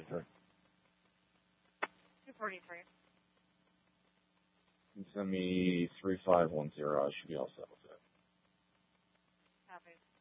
243. 243. You can send me 3510. I should be all set with it. Copy.